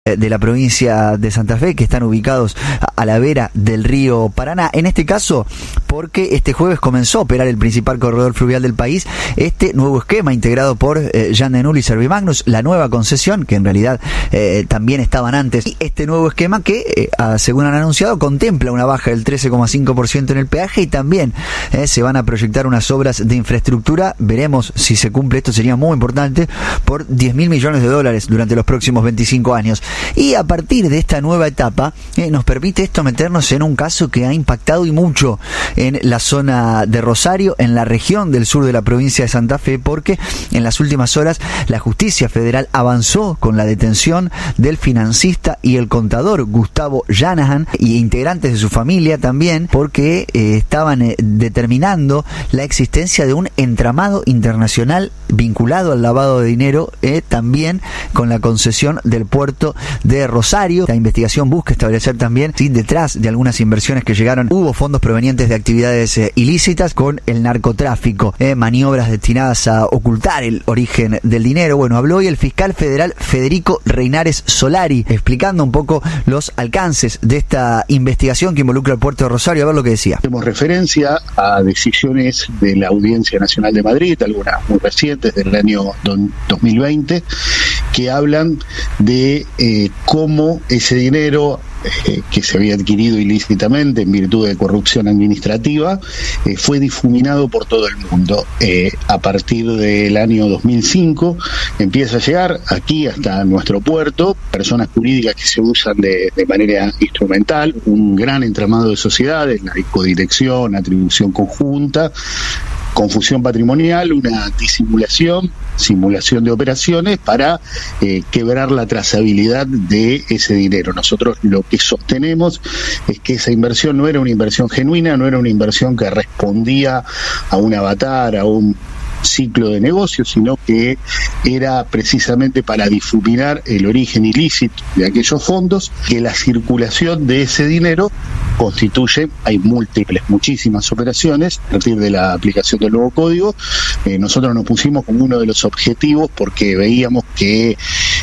de la provincia de Santa Fe, que están ubicados a la vera del río Paraná. En este caso, porque este jueves comenzó a operar el principal corredor fluvial del país, este nuevo esquema integrado por Jan de Null y Servimagnus, la nueva concesión, que en realidad también estaban antes. Y este nuevo esquema que, según han anunciado, contempla una baja del 13,5% en el peaje y también se van a proyectar unas obras de infraestructura. Veremos si se cumple, esto sería muy importante, por 10.000 millones de dólares durante los próximos 25 años. Y a partir de esta nueva etapa nos permite esto meternos en un caso que ha impactado y mucho en la zona de Rosario, en la región del sur de la provincia de Santa Fe, porque en las últimas horas la justicia federal avanzó con la detención del financista y el contador Gustavo Janahan y integrantes de su familia también, porque estaban determinando la existencia de un entramado internacional vinculado al lavado de dinero, también con la concesión del puerto de Rosario. La investigación busca establecer también si detrás de algunas inversiones que llegaron hubo fondos provenientes de actividades ilícitas con el narcotráfico, maniobras destinadas a ocultar el origen del dinero. Bueno, habló hoy el fiscal federal Federico Reinares Solari, explicando un poco los alcances de esta investigación que involucra al puerto de Rosario. A ver lo que decía. Hacemos referencia a decisiones de la Audiencia Nacional de Madrid, algunas muy recientes del año 2020, que hablan de cómo ese dinero que se había adquirido ilícitamente en virtud de corrupción administrativa fue difuminado por todo el mundo. A partir del año 2005 empieza a llegar aquí hasta nuestro puerto personas jurídicas que se usan de manera instrumental, un gran entramado de sociedades, la codirección, atribución conjunta, confusión patrimonial, una disimulación, simulación de operaciones para quebrar la trazabilidad de ese dinero. Nosotros lo que sostenemos es que esa inversión no era una inversión genuina, no era una inversión que respondía a un avatar, a un ciclo de negocio, sino que era precisamente para difuminar el origen ilícito de aquellos fondos, que la circulación de ese dinero constituye, hay muchísimas operaciones a partir de la aplicación del nuevo código. Nosotros nos pusimos como uno de los objetivos porque veíamos que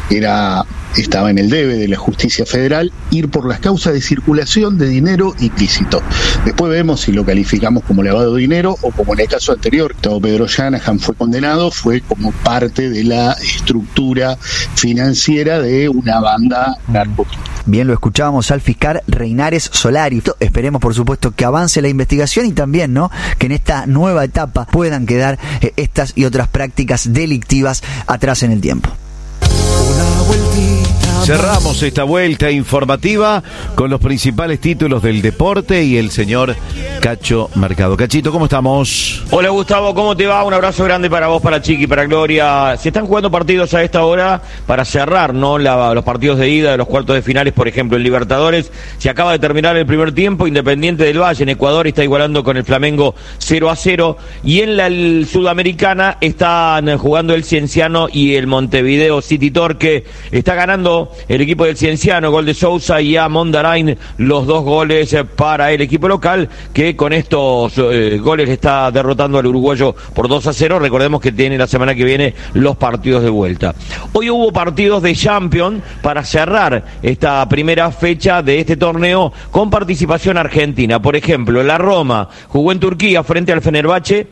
estaba en el debe de la justicia federal ir por las causas de circulación de dinero ilícito. Después vemos si lo calificamos como lavado de dinero o, como en el caso anterior, todo Pedro Janahan fue condenado, fue como parte de la estructura financiera de una banda narcotica. Bien, lo escuchábamos al fiscal Reinares Solari. Esperemos, por supuesto, que avance la investigación y también, ¿no?, que en esta nueva etapa puedan quedar estas y otras prácticas delictivas atrás en el tiempo. Cerramos esta vuelta informativa con los principales títulos del deporte y el señor Cacho Mercado. Cachito, ¿cómo estamos? Hola Gustavo, ¿cómo te va? Un abrazo grande para vos, para Chiqui, para Gloria. Se están jugando partidos a esta hora para cerrar, ¿no?, los partidos de ida de los cuartos de finales. Por ejemplo, en Libertadores se acaba de terminar el primer tiempo. Independiente del Valle en Ecuador está igualando con el Flamengo 0-0. Y en la Sudamericana están jugando el Cienciano y el Montevideo City Torque. Está ganando el equipo del Cienciano, gol de Sousa, y a Mondarain los 2 goles para el equipo local, que con estos goles está derrotando al uruguayo por 2-0. Recordemos que tiene la semana que viene los partidos de vuelta. Hoy hubo partidos de Champions para cerrar esta primera fecha de este torneo con participación argentina. Por ejemplo, la Roma jugó en Turquía frente al Fenerbahce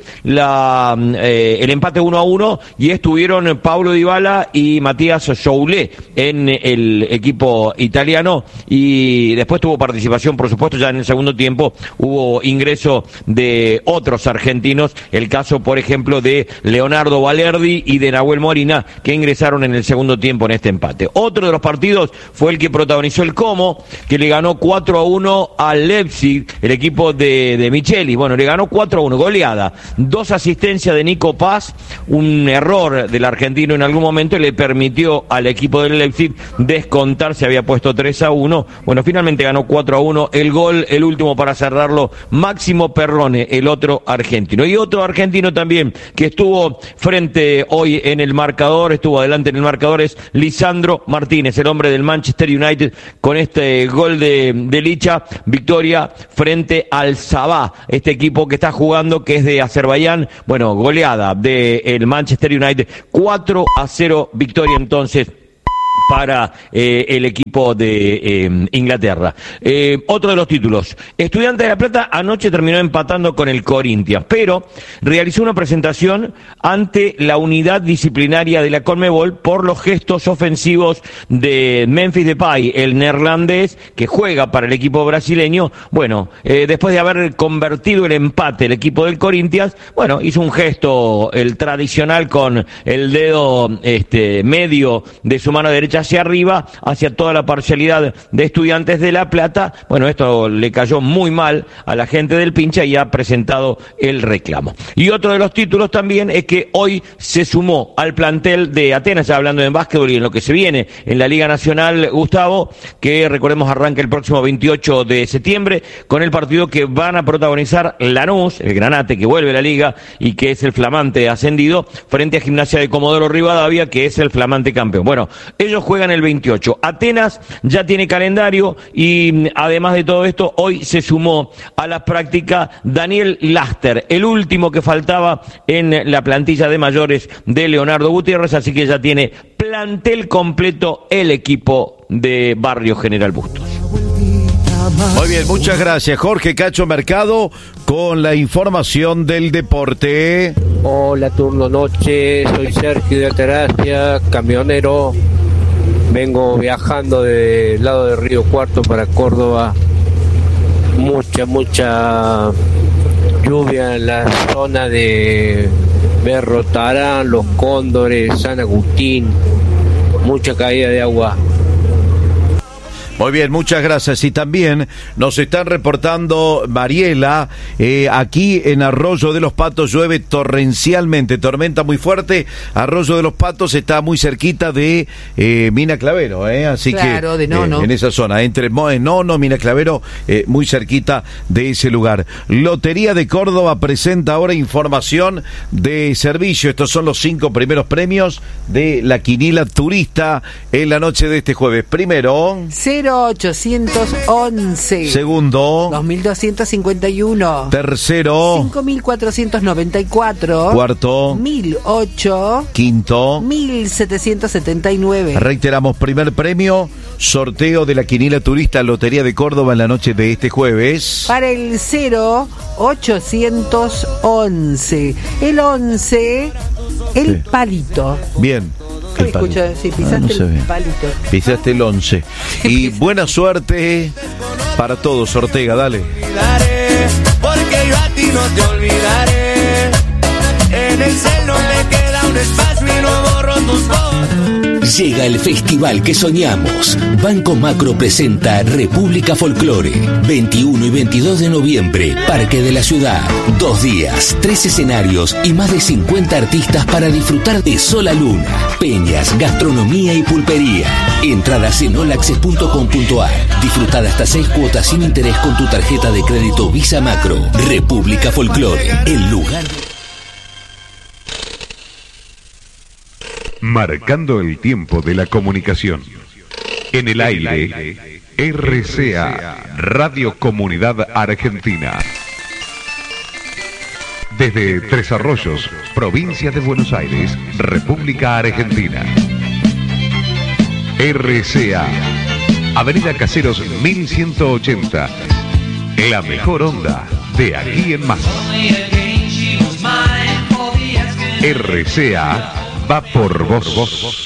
el empate 1-1, y estuvieron Paulo Dybala y Matías Joulet en el equipo italiano, y después tuvo participación, por supuesto, ya en el segundo tiempo hubo ingreso de otros argentinos, el caso, por ejemplo, de Leonardo Valerdi y de Nahuel Molina, que ingresaron en el segundo tiempo en este empate. Otro de los partidos fue el que protagonizó el Como, que le ganó 4-1 al Leipzig, el equipo de Michelis. Bueno, le ganó 4-1, goleada, 2 asistencias de Nico Paz, un error del argentino en algún momento le permitió al equipo del Leipzig descontar, se había puesto 3-1, bueno, finalmente ganó 4-1, el gol, el último para cerrarlo, Máximo Perrone, el otro argentino. Y otro argentino también que estuvo frente hoy en el marcador, estuvo adelante en el marcador, es Lisandro Martínez, el hombre del Manchester United, con este gol de Licha, victoria frente al Sabah, este equipo que está jugando, que es de Azerbaiyán. Bueno, goleada del Manchester United, 4-0, victoria entonces para el equipo de Inglaterra. Otro de los títulos. Estudiantes de La Plata anoche terminó empatando con el Corinthians, pero realizó una presentación ante la unidad disciplinaria de la Conmebol por los gestos ofensivos de Memphis Depay, el neerlandés que juega para el equipo brasileño. Bueno, después de haber convertido el empate el equipo del Corinthians, bueno, hizo un gesto, el tradicional, con el dedo medio de su mano derecha hacia arriba, hacia toda la parcialidad de Estudiantes de La Plata. Bueno, esto le cayó muy mal a la gente del Pincha y ha presentado el reclamo. Y otro de los títulos también es que hoy se sumó al plantel de Atenas, ya hablando de básquetbol y en lo que se viene en la Liga Nacional, Gustavo, que recordemos arranca el próximo 28 de septiembre con el partido que van a protagonizar Lanús, el Granate que vuelve a la Liga y que es el flamante ascendido, frente a Gimnasia de Comodoro Rivadavia, que es el flamante campeón. Bueno, ellos juegan el 28. Atenas ya tiene calendario y además de todo esto, hoy se sumó a la práctica Daniel Laster, el último que faltaba en la plantilla de mayores de Leonardo Gutiérrez, así que ya tiene plantel completo el equipo de Barrio General Bustos. Muy bien, muchas gracias, Jorge Cacho Mercado, con la información del deporte. Hola, turno noche, soy Sergio de Altagracia, camionero. Vengo viajando del lado de Río Cuarto para Córdoba. Mucha lluvia en la zona de Berro Tarán, Los Cóndores, San Agustín. Mucha caída de agua. Muy bien, muchas gracias. Y también nos están reportando, Mariela, aquí en Arroyo de los Patos llueve torrencialmente, tormenta muy fuerte. Arroyo de los Patos está muy cerquita de Mina Clavero, así claro, que de Nono. En esa zona, entre Nono, Mina Clavero, muy cerquita de ese lugar. Lotería de Córdoba presenta ahora información de servicio. Estos son los 5 primeros premios de la quiniela turista en la noche de este jueves. Primero, 0811. Segundo, 2251. Tercero, 5494. Cuarto, 1008. Quinto, 1779. Reiteramos, primer premio, sorteo de la quiniela turista Lotería de Córdoba en la noche de este jueves. Para el 0811. El 11, el sí. Palito. Bien. Escucha, sí, pisaste el palito. Pisaste el 11. Y buena suerte para todos, Ortega, dale. Porque yo a ti no te olvidaré. En el cel no le queda un espacio y no borro tus fotos. Llega el festival que soñamos. Banco Macro presenta República Folclore. 21 y 22 de noviembre, Parque de la Ciudad. 2 días, 3 escenarios y más de 50 artistas para disfrutar de Sola Luna, peñas, gastronomía y pulpería. Entradas en olaccess.com.ar. Disfrutar hasta 6 cuotas sin interés con tu tarjeta de crédito Visa Macro. República Folclore, el lugar. Marcando el tiempo de la comunicación. En el aire, RCA, Radio Comunidad Argentina. Desde Tres Arroyos, provincia de Buenos Aires, República Argentina. RCA, Avenida Caseros 1180. La mejor onda de aquí en más. RCA va por vos.